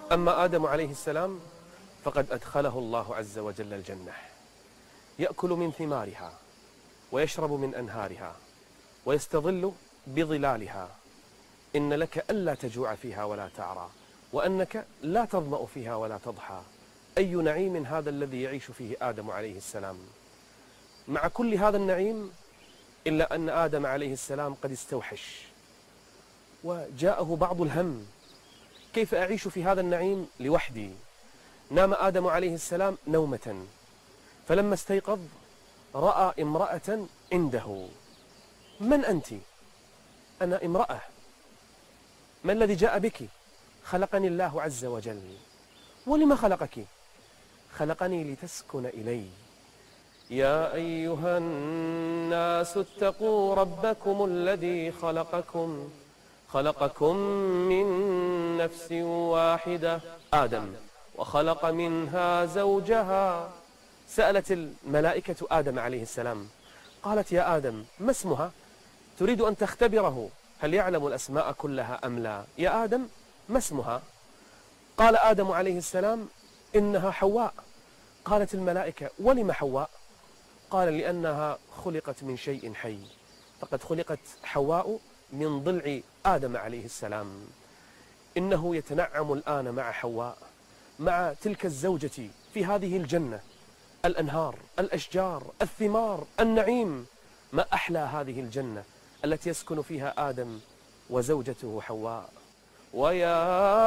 أما آدم عليه السلام فقد أدخله الله عز وجل الجنة، يأكل من ثمارها ويشرب من أنهارها ويستظل بظلالها. إن لك ألا تجوع فيها ولا تعرى، وأنك لا تظمأ فيها ولا تضحى. أي نعيم هذا الذي يعيش فيه آدم عليه السلام. مع كل هذا النعيم إلا أن آدم عليه السلام قد استوحش وجاءه بعض الهم، كيف أعيش في هذا النعيم لوحدي؟ نام آدم عليه السلام نومة، فلما استيقظ رأى امرأة عنده. من أنت؟ أنا امرأة. ما الذي جاء بك؟ خلقني الله عز وجل. ولما خلقك؟ خلقني لتسكن إلي. يا أيها الناس اتقوا ربكم الذي خلقكم من نفس واحدة آدم وخلق منها زوجها. سألت الملائكة آدم عليه السلام، قالت يا آدم ما اسمها؟ تريد أن تختبره هل يعلم الأسماء كلها أم لا. يا آدم ما اسمها؟ قال آدم عليه السلام إنها حواء. قالت الملائكة ولم حواء؟ قال لأنها خلقت من شيء حي، فقد خلقت حواء من ضلع آدم عليه السلام. إنه يتنعم الآن مع حواء، مع تلك الزوجة في هذه الجنة، الأنهار، الأشجار، الثمار، النعيم. ما أحلى هذه الجنة التي يسكن فيها آدم وزوجته حواء. ويا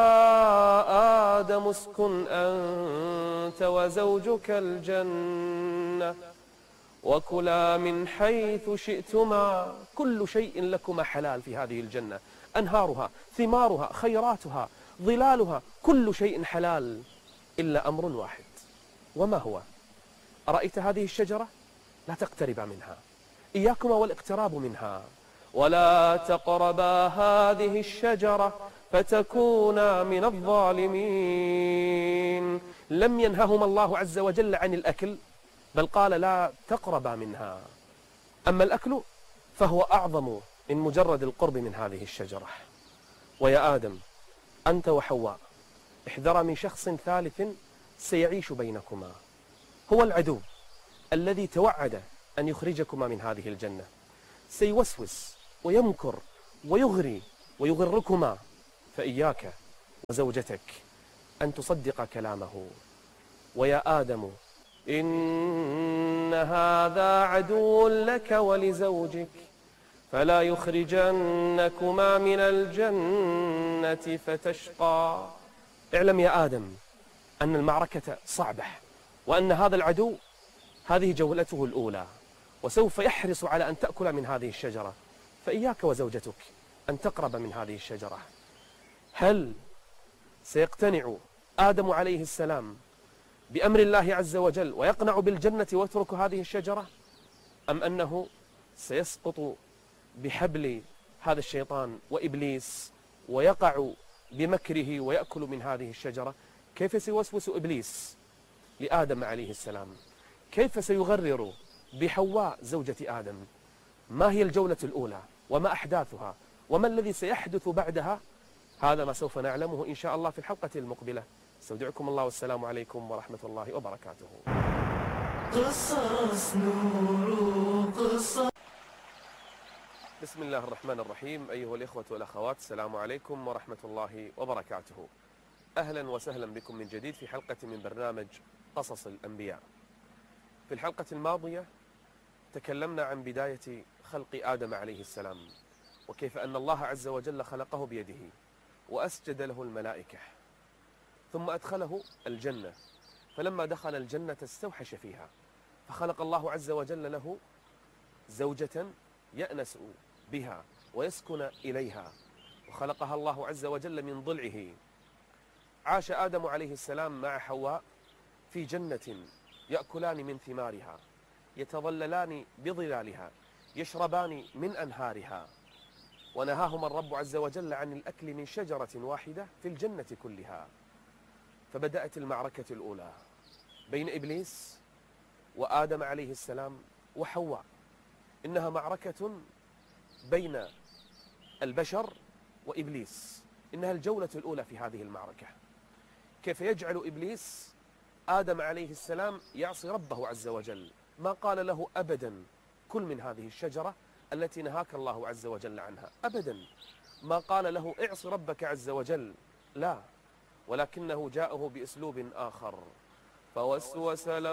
آدم اسكن أنت وزوجك الجنة وكلا من حيث شئتما. كل شيء لكما حلال في هذه الجنة، أنهارها، ثمارها، خيراتها، ظلالها، كل شيء حلال إلا أمر واحد. وما هو؟ أرأيت هذه الشجرة؟ لا تقترب منها، إياكما والاقتراب منها. ولا تقربا هذه الشجرة فتكونا من الظالمين. لم ينههما الله عز وجل عن الأكل، بل قال لا تقربا منها. أما الأكل فهو أعظم من مجرد القرب من هذه الشجرة. ويا آدم أنت وحواء احذرا من شخص ثالث سيعيش بينكما، هو العدو الذي توعد أن يخرجكما من هذه الجنة. سيوسوس ويمكر ويغري ويغركما، فإياك وزوجتك أن تصدق كلامه. ويا آدم إن هذا عدو لك ولزوجك فلا يخرجنكما من الجنة فتشقى. اعلم يا آدم أن المعركة صعبة، وأن هذا العدو هذه جولته الأولى، وسوف يحرص على أن تأكل من هذه الشجرة، فإياك وزوجتك أن تقرب من هذه الشجرة. هل سيقتنع آدم عليه السلام بأمر الله عز وجل ويقنع بالجنة ويترك هذه الشجرة، أم أنه سيسقط بحبل هذا الشيطان وإبليس ويقع بمكره ويأكل من هذه الشجرة؟ كيف سيوسوس إبليس لآدم عليه السلام؟ كيف سيغرر بحواء زوجة آدم؟ ما هي الجولة الأولى وما أحداثها وما الذي سيحدث بعدها؟ هذا ما سوف نعلمه إن شاء الله في الحلقة المقبلة. استودعكم الله والسلام عليكم ورحمة الله وبركاته. قصص نور قصص. بسم الله الرحمن الرحيم. أيها الإخوة والأخوات، السلام عليكم ورحمة الله وبركاته. أهلا وسهلا بكم من جديد في حلقة من برنامج قصص الأنبياء. في الحلقة الماضية تكلمنا عن بداية خلق آدم عليه السلام، وكيف أن الله عز وجل خلقه بيده وأسجد له الملائكة، ثم أدخله الجنة. فلما دخل الجنة استوحش فيها، فخلق الله عز وجل له زوجة يأنس بها ويسكن إليها، وخلقها الله عز وجل من ضلعه. عاش آدم عليه السلام مع حواء في جنة، يأكلان من ثمارها، يتظللان بظلالها، يشربان من أنهارها. ونهاهما الرب عز وجل عن الأكل من شجرة واحدة في الجنة كلها. فبدأت المعركة الأولى بين إبليس وآدم عليه السلام وحواء. إنها معركة بين البشر وإبليس، إنها الجولة الأولى في هذه المعركة. كيف يجعل إبليس آدم عليه السلام يعصي ربه عز وجل. ما قال له أبدا كل من هذه الشجرة التي نهاك الله عز وجل عنها، أبدا ما قال له اعص ربك عز وجل، لا، ولكنه جاءه بأسلوب آخر. فوسوس له